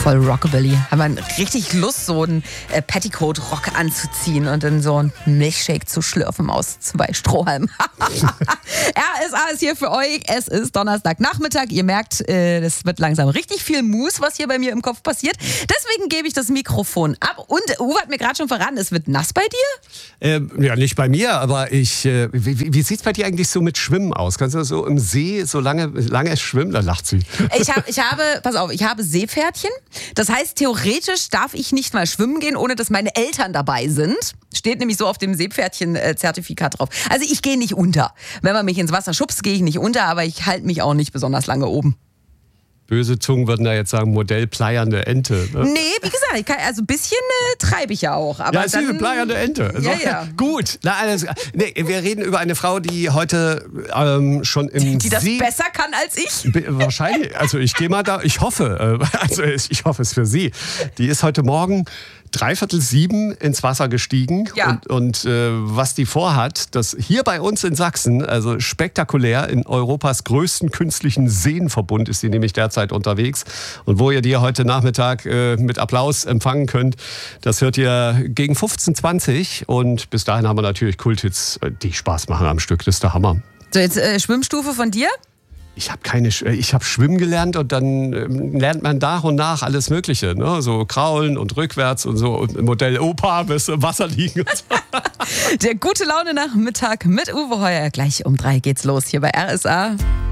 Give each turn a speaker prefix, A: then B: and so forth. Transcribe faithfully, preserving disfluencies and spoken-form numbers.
A: Voll Rockabilly. Haben wir richtig Lust, so einen äh, Petticoat-Rock anzuziehen und in so einen Milchshake zu schlürfen aus zwei Strohhalmen. R S A ist hier für euch. Es ist Donnerstagnachmittag. Ihr merkt, äh, es wird langsam richtig viel Mus, was hier bei mir im Kopf passiert. Deswegen gebe ich das Mikrofon ab. Und Uwe hat mir gerade schon verraten, es wird nass bei dir?
B: Ähm, ja, nicht bei mir, aber ich. Äh, wie wie sieht es bei dir eigentlich so mit Schwimmen aus? Kannst du so im See so lange, lange schwimmen? Da lacht sie.
A: Ich, hab, ich habe, pass auf, ich habe Seepferdchen. Das heißt, theoretisch darf ich nicht mal schwimmen gehen, ohne dass meine Eltern dabei sind. Steht nämlich so auf dem Seepferdchen-Zertifikat drauf. Also ich gehe nicht unter. Wenn man mich ins Wasser schubst, gehe ich nicht unter, aber ich halte mich auch nicht besonders lange oben.
B: Böse Zungen würden da jetzt sagen, Modell pleiernde Ente. Ne?
A: Nee, wie gesagt, ich kann, also ein bisschen äh, treibe ich ja auch. Aber
B: ja, ist
A: dann,
B: eine pleiernde Ente.
A: Ja, ja.
B: Gut. Na, alles, nee, wir reden über eine Frau, die heute ähm, schon im
A: Die, die das
B: See
A: besser kann als ich?
B: Wahrscheinlich. Also ich gehe mal da, ich hoffe, äh, also ich hoffe es für sie. Die ist heute Morgen dreiviertel sieben ins Wasser gestiegen.
A: Ja.
B: Und, und äh, was die vorhat, das hier bei uns in Sachsen, also spektakulär, in Europas größten künstlichen Seenverbund ist sie nämlich derzeit unterwegs. Und wo ihr die heute Nachmittag äh, mit Applaus empfangen könnt, das hört ihr gegen fünfzehn Uhr zwanzig. Und bis dahin haben wir natürlich Kulthits, die Spaß machen am Stück. Das ist der Hammer.
A: So, jetzt äh, Schwimmstufe von dir?
B: Ich habe keine, ich habe Schwimmen gelernt und dann ähm, lernt man nach und nach alles Mögliche, ne? So kraulen und rückwärts und so und Modell Opa bis im Wasser liegen. Und so.
A: Der gute Laune Nachmittag mit Uwe Heuer. Gleich um drei geht's los hier bei R S A.